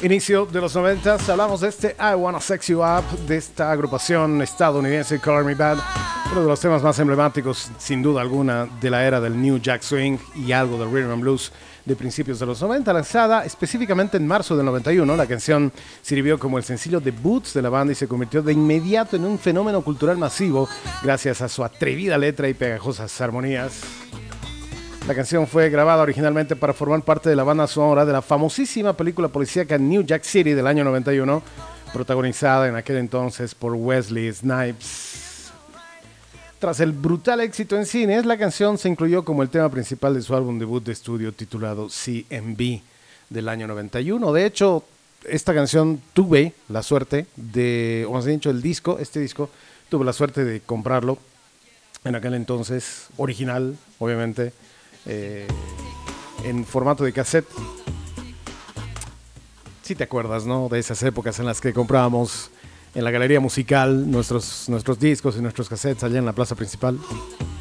Inicio de los 90, hablamos de este I Wanna Sex You Up, de esta agrupación estadounidense Color Me Bad, uno de los temas más emblemáticos, sin duda alguna, de la era del New Jack Swing y algo del Rhythm and Blues de principios de los 90, lanzada específicamente en marzo del 91. La canción sirvió como el sencillo debut de la banda y se convirtió de inmediato en un fenómeno cultural masivo gracias a su atrevida letra y pegajosas armonías. La canción fue grabada originalmente para formar parte de la banda sonora de la famosísima película policíaca New Jack City del año 91, protagonizada en aquel entonces por Wesley Snipes. Tras el brutal éxito en cines, la canción se incluyó como el tema principal de su álbum debut de estudio titulado CMB del año 91. De hecho, esta canción tuve la suerte de, o más bien dicho, este disco, tuve la suerte de comprarlo en aquel entonces, original, obviamente, en formato de cassette. Si te acuerdas, ¿no? De esas épocas en las que comprábamos en la galería musical nuestros discos y nuestros cassettes allá en la plaza principal.